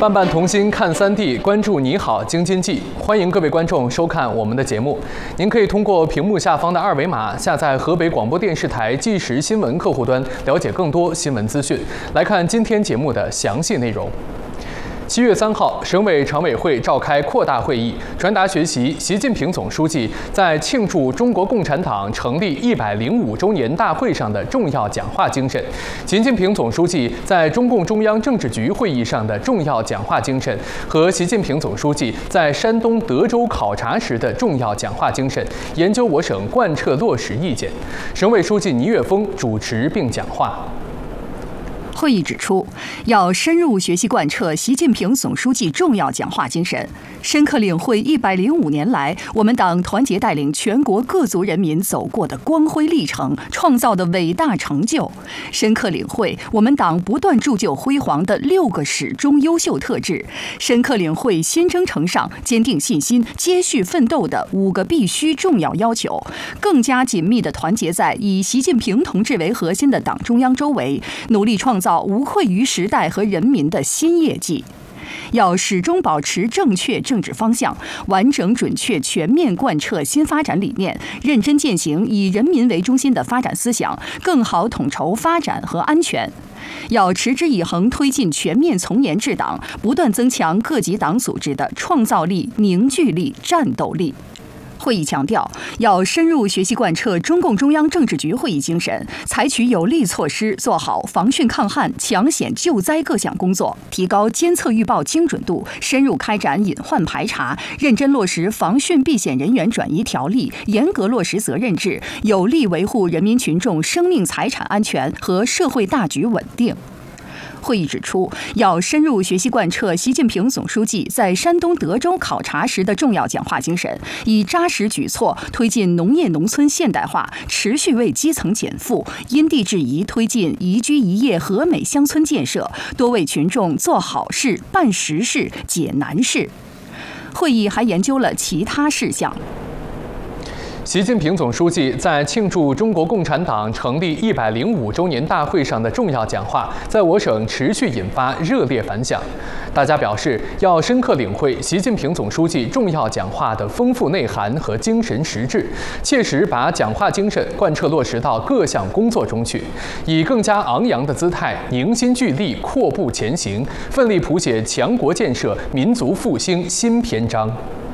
伴伴同心看3D，关注你好京津冀，欢迎各位观众收看我们的节目。您可以通过屏幕下方的2维码下载河北广播电视台即时新闻客户端，了解更多新闻资讯。来看今天节目的详细内容。7月3号，省委常委会召开扩大会议，传达学习习近平总书记在庆祝中国共产党成立105周年大会上的重要讲话精神，习近平总书记在中共中央政治局会议上的重要讲话精神和习近平总书记在山东德州考察时的重要讲话精神，研究我省贯彻落实意见。省委书记倪岳峰主持并讲话。 会议指出，要深入学习贯彻习近平总书记重要讲话精神，深刻领会105年来我们党团结带领全国各族人民走过的光辉历程，创造的伟大成就，深刻领会我们党不断铸就辉煌的6个始终优秀特质，深刻领会新征程上坚定信心、接续奋斗的5个必须重要要求，更加紧密地团结在以习近平同志为核心的党中央周围，努力创造无愧于时代和人民的新业绩。要始终保持正确政治方向，完整准确全面贯彻新发展理念，认真践行以人民为中心的发展思想，更好统筹发展和安全。要持之以恒推进全面从严治党，不断增强各级党组织的创造力、凝聚力、战斗力。会议强调，要深入学习贯彻中共中央政治局会议精神，采取有力措施，做好防汛抗旱、抢险救灾各项工作，提高监测预报精准度，深入开展隐患排查，认真落实防汛避险人员转移条例，严格落实责任制，有力维护人民群众生命财产安全和社会大局稳定。会议指出，要深入学习贯彻习近平总书记在山东德州考察时的重要讲话精神，以扎实举措推进农业农村现代化，持续为基层减负，因地制宜推进宜居宜业和美乡村建设，多为群众做好事、办实事、解难事。会议还研究了其他事项。 习近平总书记在庆祝中国共产党成立105周年大会上的重要讲话，在我省持续引发热烈反响。大家表示，要深刻领会习近平总书记重要讲话的丰富内涵和精神实质，切实把讲话精神贯彻落实到各项工作中去，以更加昂扬的姿态凝心聚力阔步前行，奋力谱写强国建设、民族复兴新篇章。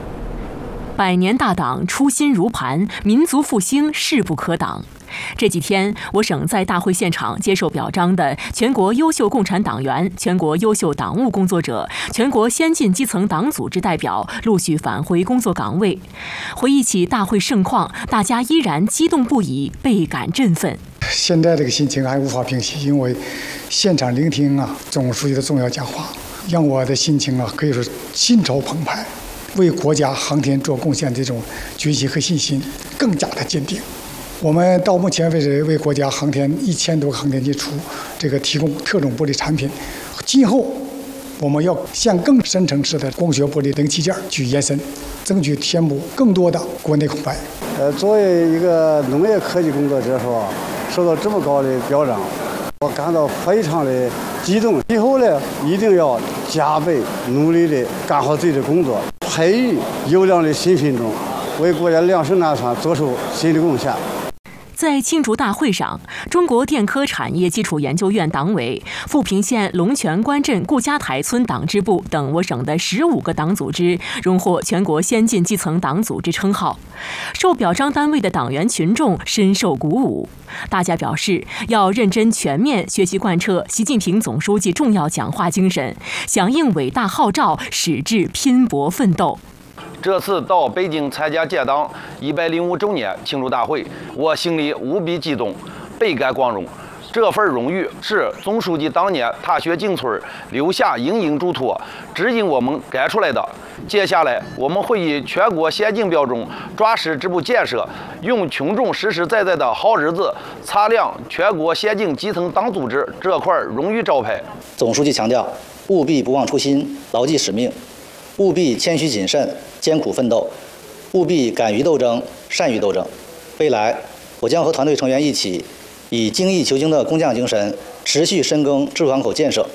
100年大党初心如磐，民族复兴势不可挡。这几天，我省在大会现场接受表彰的全国优秀共产党员、全国优秀党务工作者、全国先进基层党组织代表陆续返回工作岗位。回忆起大会盛况，大家依然激动不已，倍感振奋。 现在这个心情还无法平息，因为现场聆听总书记的重要讲话，让我的心情可以说心潮澎湃。为国家航天做贡献的这种决心和信心更加的坚定。我们到目前为止为国家航天1000多个航天器提供特种玻璃产品，今后我们要向更深层次的光学玻璃零器件去延伸，争取填补更多的国内空白。 作为一个农业科技工作者说，受到这么高的表彰，我感到非常的激动。以后呢，一定要加倍努力的干好自己的工作，培育优良的新品种，为国家量身打算做出新的贡献。 在庆祝大会上，中国电科产业基础研究院党委、富平县龙泉关镇顾家台村党支部等我省的15个党组织荣获全国先进基层党组织称号。受表彰单位的党员群众深受鼓舞，大家表示要认真全面学习贯彻习近平总书记重要讲话精神，响应伟大号召，矢志拼搏奋斗。 这次到北京参加建党105周年庆祝大会，我心里无比激动，倍感光荣。这份荣誉是总书记当年踏雪进村留下营营嘱托，指引我们干出来的。接下来我们会以全国先进标准抓实支部建设，用群众实实在在的好日子擦亮全国先进基层党组织这块荣誉招牌。 总书记强调，务必不忘初心，牢记使命，务必谦虚谨慎，艰苦奋斗，务必敢于斗争，善于斗争。未来，我将和团队成员一起，以精益求精的工匠精神，持续深耕支付港口建设，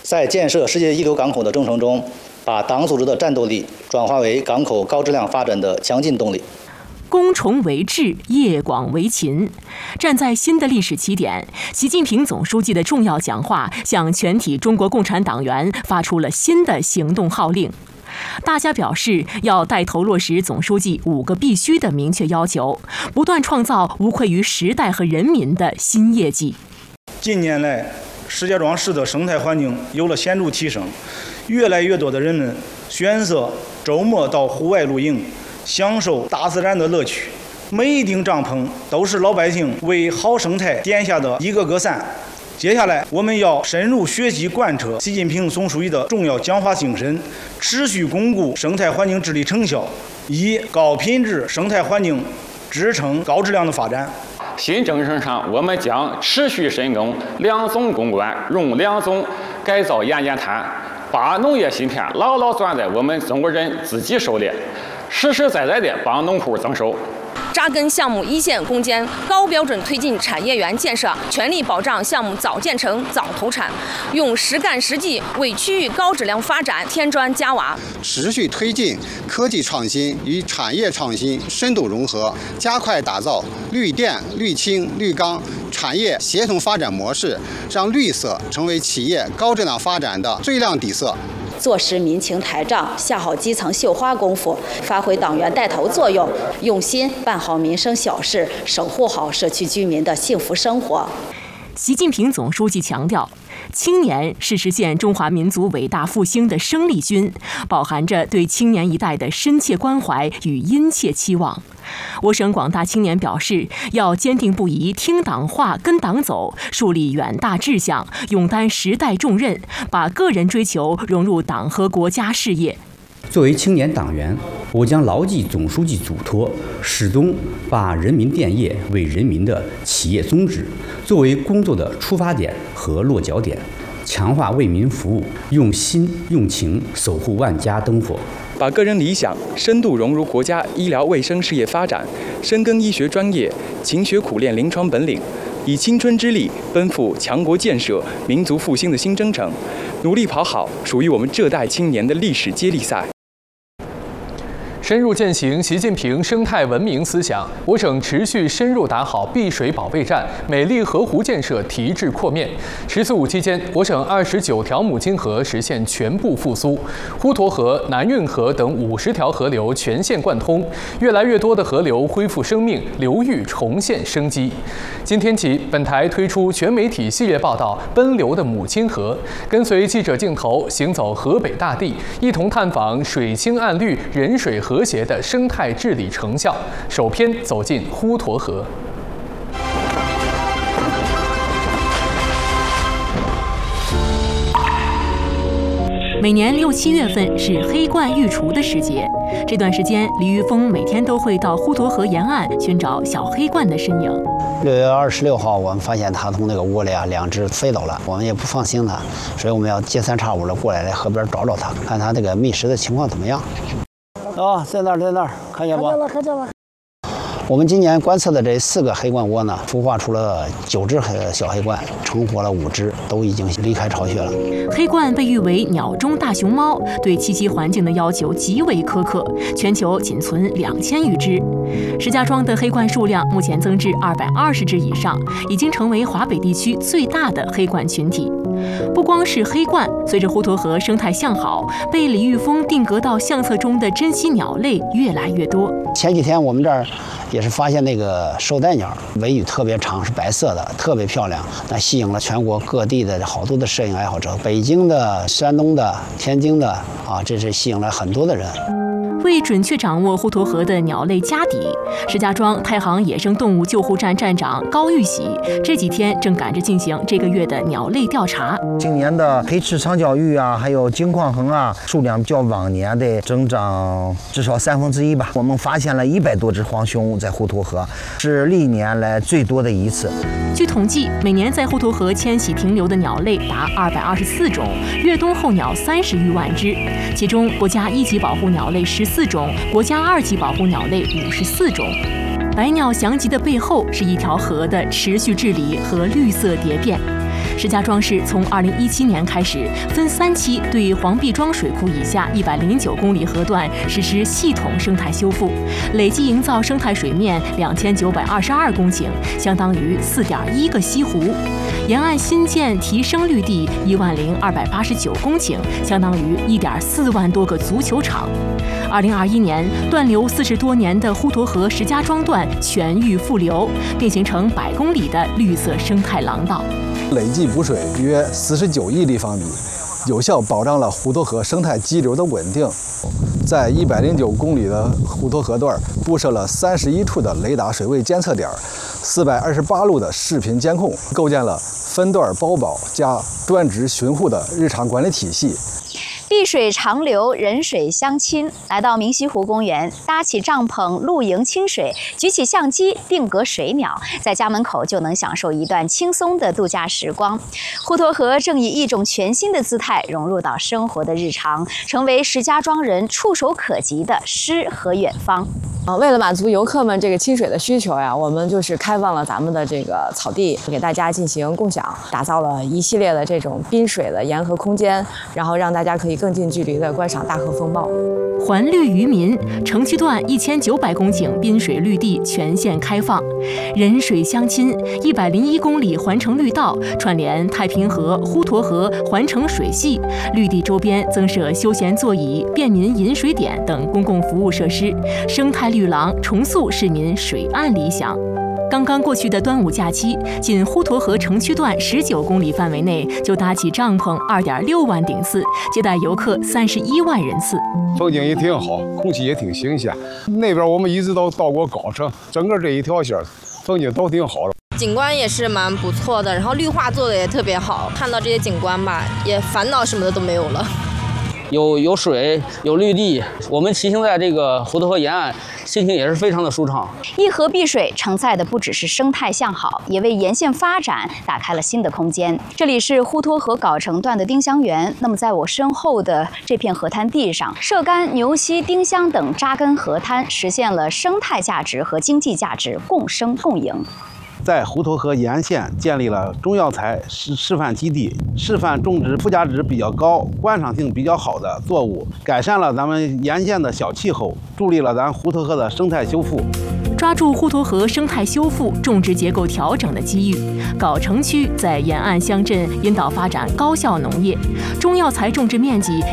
在建设世界一流港口的征程中，把党组织的战斗力转化为港口高质量发展的强劲动力。 攻崇为智，业广为勤。站在新的历史起点，习近平总书记的重要讲话向全体中国共产党员发出了新的行动号令。大家表示要带头落实总书记5个必须的明确要求，不断创造无愧于时代和人民的新业绩。 近年来，石家庄市的生态环境有了显著提升，越来越多的人们选择周末到户外露营，享受大自然的乐趣。每一顶帐篷都是老百姓为好生态点下的一个个赞。接下来，我们要深入学习贯彻习近平总书记的重要讲话精神，持续巩固生态环境治理成效，以高品质生态环境支撑高质量的发展。 新征程上，我们将持续深耕两总攻关，用两总改造严严谈，把农业芯片牢牢攥在我们中国人自己手里，实实在在地帮农户增收。 扎根项目一线攻坚，高标准推进产业园建设，全力保障项目早建成、早投产，用实干实际为区域高质量发展添砖加瓦。 持续推进科技创新与产业创新深度融合，加快打造绿电、绿氢、绿钢产业协同发展模式，让绿色成为企业高质量发展的最亮底色。 坐实民情台账，下好基层绣花功夫，发挥党员带头作用，用心办好民生小事，守护好社区居民的幸福生活。 习近平总书记强调，青年是实现中华民族伟大复兴的生力军，饱含着对青年一代的深切关怀与殷切期望。我省广大青年表示，要坚定不移听党话、跟党走，树立远大志向，勇担时代重任，把个人追求融入党和国家事业。 作为青年党员，我将牢记总书记嘱托，始终把人民电业为人民的企业宗旨作为工作的出发点和落脚点，强化为民服务，用心用情守护万家灯火， 把个人理想深度融入国家医疗卫生事业发展，深耕医学专业，勤学苦练临床本领，以青春之力奔赴强国建设、民族复兴的新征程，努力跑好属于我们这代青年的历史接力赛。 深入践行习近平生态文明思想，我省持续深入打好碧水保卫战，美丽河湖建设提质扩面。“14·5”期间，我省29条母亲河实现全部复苏，滹沱河、南运河等50条河流全线贯通，越来越多的河流恢复生命，流域重现生机。今天起，本台推出全媒体系列报道《奔流的母亲河》，跟随记者镜头行走河北大地，一同探访水清岸绿、人水和谐的生态治理成效。首篇走进滹沱河。 每年6、7月份是黑鹳育雏的时节，这段时间，李玉峰每天都会到滹沱河沿岸寻找小黑鹳的身影。 6月26号，我们发现它从那个窝里2只飞走了，我们也不放心它，所以我们要隔三差五的过来河边找找它，看它这个觅食的情况怎么样。在那儿，看见不？看见了。我们今年观测的这4个黑鹳窝呢，孵化出了9只小黑鹳，成活了5只，都已经离开巢穴了。 黑鹳被誉为鸟中大熊猫，对栖息环境的要求极为苛刻，全球仅存2000余只。石家庄的黑鹳数量目前增至220只以上，已经成为华北地区最大的黑鹳群体。不光是黑鹳，随着滹沱河生态向好，被李玉峰定格到相册中的珍稀鸟类越来越多。 前几天我们这儿也是发现那个绶带鸟，尾羽特别长，是白色的，特别漂亮，那吸引了全国各地的好多的摄影爱好者，北京的、山东的、天津的这是吸引了很多的人。 为准确掌握滹沱河的鸟类家底，石家庄太行野生动物救护站站长高玉喜这几天正赶着进行这个月的鸟类调查。 今年的黑翅长脚鹬还有金矿鸻数量较往年的增长至少1/3吧。我们发现了100多只黄熊在滹沱河，是历年来最多的一次。 据统计，每年在滹沱河迁徙停留的鸟类达224种，越冬候鸟30余万只，其中国家1级保护鸟类14种，国家2级保护鸟类54种。百鸟翔集的背后是一条河的持续治理和绿色蝶变。 石家庄市从2017年开始，分3期对黄壁庄水库以下109公里河段实施系统生态修复，累计营造生态水面2922公顷，相当于4.1个西湖。沿岸新建提升绿地10289公顷，相当于1.4万多个足球场。2021年，断流40多年的滹沱河石家庄段全域复流，并形成100公里的绿色生态廊道。 累计补水约49亿立方米，有效保障了滹沱河生态基流的稳定。在109公里的滹沱河段布设了31处的雷达水位监测点，428路的视频监控，构建了分段包保加端值巡护的日常管理体系。 碧水长流，人水相亲。来到明溪湖公园，搭起帐篷露营清水，举起相机定格水鸟，在家门口就能享受一段轻松的度假时光。滹沱河正以一种全新的姿态融入到生活的日常，成为石家庄人触手可及的诗和远方。 为了满足游客们这个亲水的需求呀，我们就是开放了咱们的这个草地，给大家进行共享，打造了一系列的这种滨水的沿河空间，然后让大家可以更近距离的观赏大河风暴。 环绿于民，城区段1900公顷滨水绿地全线开放，人水相亲，101公里环城绿道串联太平河、滹沱河环城水系，绿地周边增设休闲座椅、便民饮水点等公共服务设施，生态绿廊重塑市民水岸理想。刚刚过去的端午假期，仅滹沱河城区段19公里范围内就搭起帐篷2.6万顶次，接待游客31万人次。 风景也挺好，空气也挺新鲜。那边我们一直都到过高城，整个这一条线风景都挺好的， 景观也是蛮不错的，然后绿化做的也特别好，看到这些景观吧，也烦恼什么的都没有了。 有水，有绿地，我们骑行在这个滹沱河沿岸，心情也是非常的舒畅。 一河碧水承载的不只是生态向好，也为沿线发展打开了新的空间。这里是滹沱河藁城段的丁香园，那么在我身后的这片河滩地上，射干、牛溪、丁香等扎根河滩，实现了生态价值和经济价值共生共赢。 在滹沱河沿线建立了中药材示范基地，示范种植附加值比较高、观赏性比较好的作物，改善了咱们沿线的小气候，助力了咱滹沱河的生态修复。 抓住滹沱河生态修复、种植结构调整的机遇，藁城区在沿岸乡镇引导发展高效农业，中药材种植面积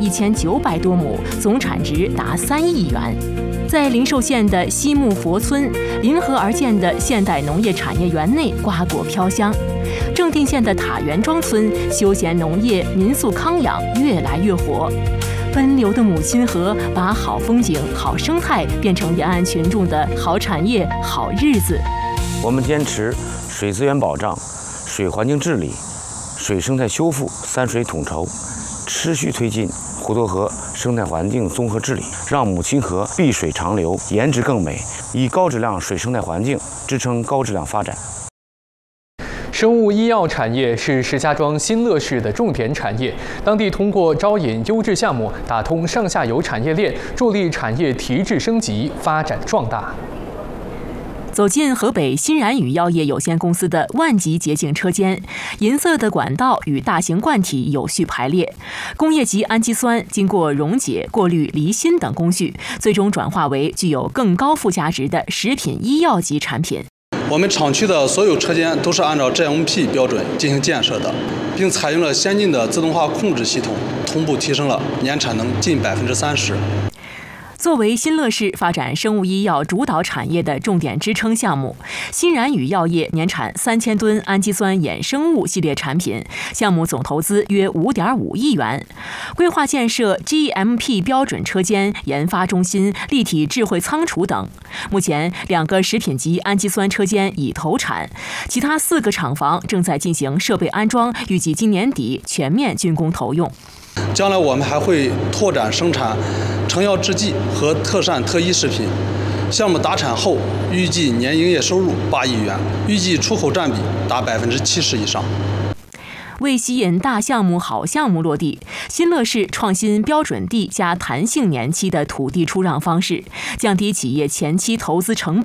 11900多亩，总产值达3亿元。在灵寿县的西木佛村，临河而建的现代农业产业园内瓜果飘香；正定县的塔园庄村，休闲农业、民宿康养越来越火。奔流的母亲河把好风景、好生态变成沿岸群众的好产业、好日子。 我们坚持水资源保障、水环境治理、水生态修复3水统筹，持续推进滹沱河生态环境综合治理，让母亲河碧水长流，颜值更美，以高质量水生态环境支撑高质量发展。 生物医药产业是石家庄新乐市的重点产业，当地通过招引优质项目，打通上下游产业链，助力产业提质升级、发展壮大。 走进河北新然宇药业有限公司的万级洁净车间，银色的管道与大型罐体有序排列，工业级氨基酸经过溶解、过滤、离心等工序，最终转化为具有更高附加值的食品医药级产品。 我们厂区的所有车间都是按照 GMP 标准进行建设的，并采用了先进的自动化控制系统，同步提升了年产能近30%。 作为新乐市发展生物医药主导产业的重点支撑项目，新然宇药业年产3000吨氨基酸衍生物系列产品，项目总投资约5.5亿元，规划建设 GMP 标准车间、研发中心、立体智慧仓储等。目前2个食品级氨基酸车间已投产，其他4个厂房正在进行设备安装，预计今年底全面竣工投用。 将来我们还会拓展生产成药制剂和特膳特医食品。项目达产后，预计年营业收入8亿元，预计出口占比达70%以上。 为吸引大项目、好项目落地，新乐市创新标准地加弹性年期的土地出让方式，降低企业前期投资成本。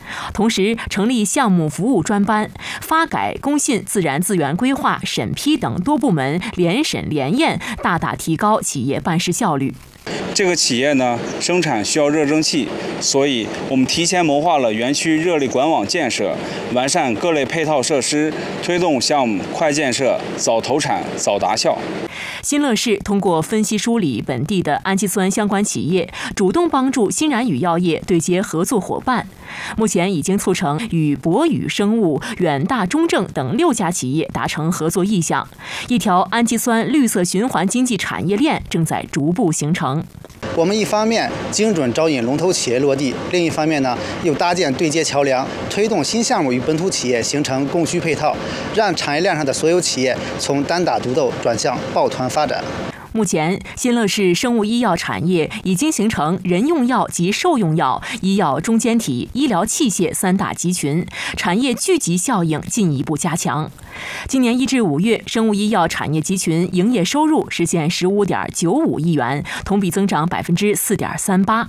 同时成立项目服务专班，发改、工信自然资源规划、审批等多部门联审联验，大大提高企业办事效率。 这个企业呢，生产需要热蒸汽，所以我们提前谋划了园区热力管网建设，完善各类配套设施，推动项目快建设、早投产、早达效。 新乐视通过分析梳理本地的氨基酸相关企业，主动帮助欣然宇药业对接合作伙伴。目前已经促成与博宇生物、远大中正等6家企业达成合作意向，一条氨基酸绿色循环经济产业链正在逐步形成。 我们一方面精准招引龙头企业落地，另一方面呢，又搭建对接桥梁，推动新项目与本土企业形成供需配套，让产业链上的所有企业从单打独斗转向抱团发展。 目前，新乐视生物医药产业已经形成人用药及兽用药、医药中间体、医疗器械3大集群，产业聚集效应进一步加强。今年1至5月，生物医药产业集群营业收入实现15.95亿元，同比增长4.38%。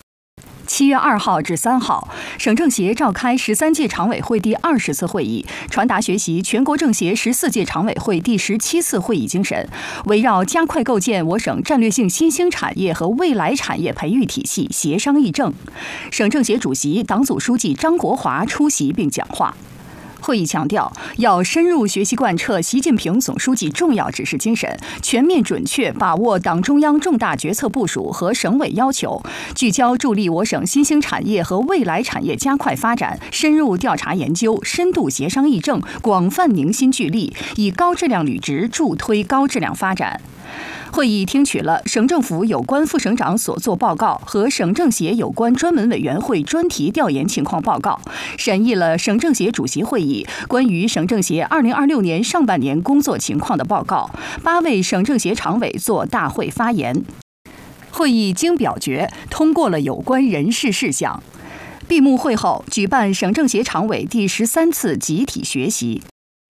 7月2号至3号，省政协召开13届常委会第20次会议，传达学习全国政协14届常委会第17次会议精神，围绕加快构建我省战略性新兴产业和未来产业培育体系协商议政。省政协主席、党组书记张国华出席并讲话。会议强调，要深入学习贯彻习近平总书记重要指示精神，全面准确把握党中央重大决策部署和省委要求，聚焦助力我省新兴产业和未来产业加快发展，深入调查研究，深度协商议政，广泛凝心聚力，以高质量履职助推高质量发展。会议听取了省政府有关副省长所作报告和省政协有关专门委员会专题调研情况报告，审议了省政协主席会议关于省政协2026年上半年工作情况的报告，8位省政协常委作大会发言。会议经表决通过了有关人事事项。闭幕会后，举办省政协常委第13次集体学习。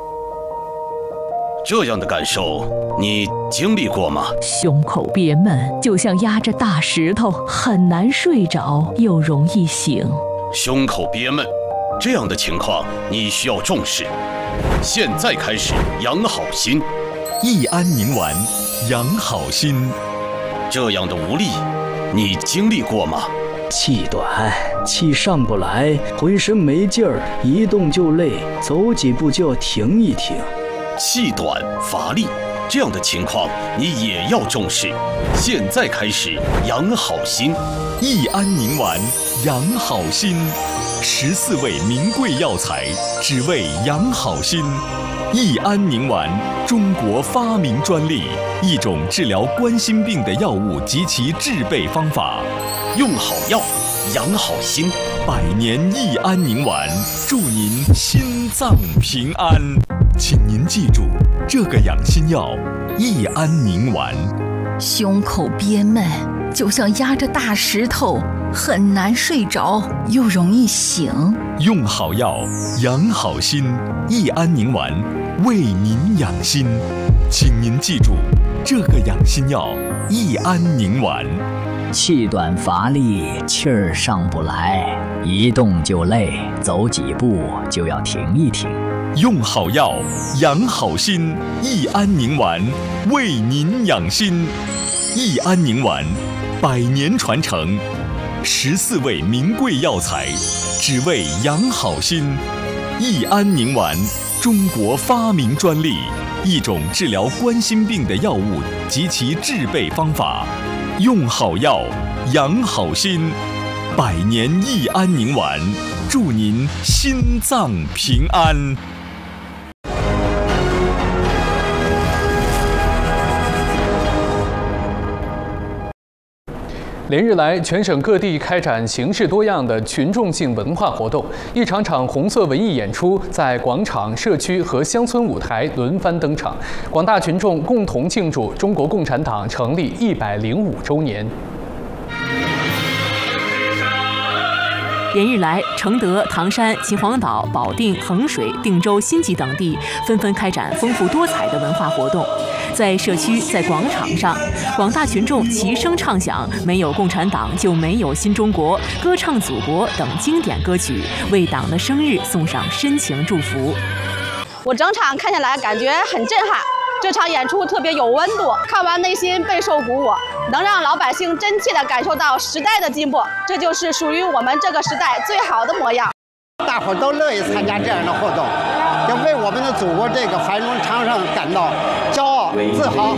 这样的感受你经历过吗？ 胸口憋闷，就像压着大石头，很难睡着，又容易醒。 胸口憋闷，这样的情况你需要重视。现在开始养好心， 益安宁丸，养好心。 这样的无力，你经历过吗？ 气短，气上不来，浑身没劲儿，一动就累，走几步就要停一停。 气短乏力，这样的情况你也要重视。现在开始养好心， 益安宁丸，养好心，14味名贵药材，只为养好心。益安宁丸，中国发明专利，一种治疗冠心病的药物及其制备方法。 用好药，养好心 ，100年益安宁丸，祝您心脏平安。请您记住这个养心药益安宁丸。 胸口憋闷，就像压着大石头，很难睡着，又容易醒。 用好药，养好心，益安宁丸为您养心。请您记住这个养心药益安宁丸。 气短乏力，气儿上不来，一动就累，走几步就要停一停。 用好药，养好心，益安宁丸为您养心。益安宁丸，100年传承，14味名贵药材，只为养好心。益安宁丸，中国发明专利，一种治疗冠心病的药物及其制备方法。用好药，养好心，100年益安宁丸，祝您心脏平安。 连日来，全省各地开展形式多样的群众性文化活动，一场场红色文艺演出在广场、社区和乡村舞台轮番登场，广大群众共同庆祝中国共产党成立105周年。 连日来，承德、唐山、秦皇岛、保定、衡水、定州、新集等地纷纷开展丰富多彩的文化活动。 在社区、在广场上，广大群众齐声唱响“没有共产党就没有新中国”、“歌唱祖国”等经典歌曲，为党的生日送上深情祝福。 我整场看下来感觉很震撼，这场演出特别有温度，看完内心备受鼓舞，能让老百姓真切地感受到时代的进步，这就是属于我们这个时代最好的模样。 大伙都乐意参加这样的活动，要为我们的祖国这个繁荣昌盛感到骄傲自豪。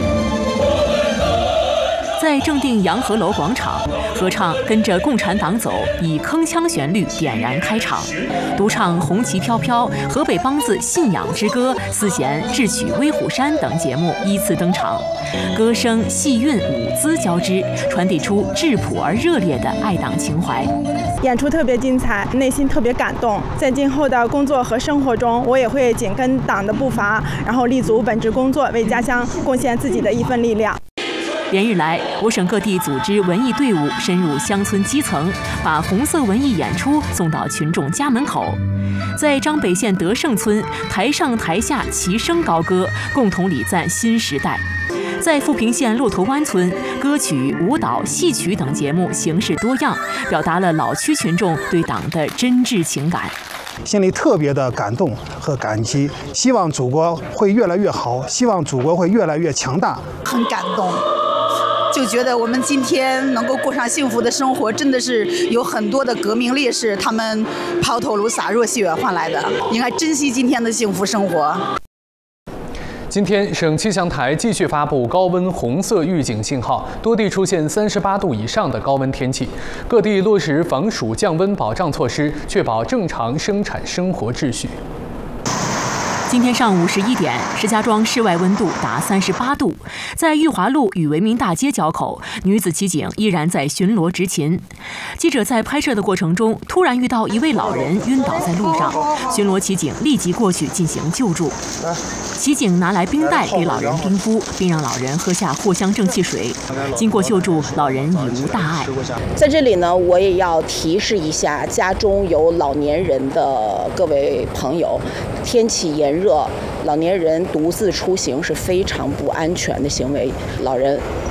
在正定洋河楼广场，合唱《跟着共产党走》以铿锵旋律点燃开场，独唱《红旗飘飘》、河北梆子《信仰之歌》、丝弦智曲《威虎山》等节目依次登场，歌声、戏韵、舞姿交织，传递出质朴而热烈的爱党情怀。 演出特别精彩，内心特别感动。在今后的工作和生活中，我也会紧跟党的步伐，然后立足本职工作，为家乡贡献自己的一份力量。 连日来，我省各地组织文艺队伍深入乡村基层，把红色文艺演出送到群众家门口。在张北县德胜村，台上台下齐声高歌，共同礼赞新时代。在富平县骆驼湾村，歌曲、舞蹈、戏曲等节目形式多样，表达了老区群众对党的真挚情感。 心里特别的感动和感激，希望祖国会越来越好，希望祖国会越来越强大。 很感动，就觉得我们今天能够过上幸福的生活，真的是有很多的革命烈士他们抛头颅洒热血换来的，应该珍惜今天的幸福生活。 今天，省气象台继续发布高温红色预警信号，多地出现38度以上的高温天气，各地落实防暑降温保障措施，确保正常生产生活秩序。 今天上午11点，石家庄室外温度达38度。在裕华路与维民大街交口，女子骑警依然在巡逻执勤。记者在拍摄的过程中，突然遇到一位老人晕倒在路上，巡逻骑警立即过去进行救助。骑警拿来冰袋给老人冰敷，并让老人喝下藿香正气水。经过救助，老人已无大碍。 在这里呢，我也要提示一下家中有老年人的各位朋友，天气炎热，老年人独自出行是非常不安全的行为。老人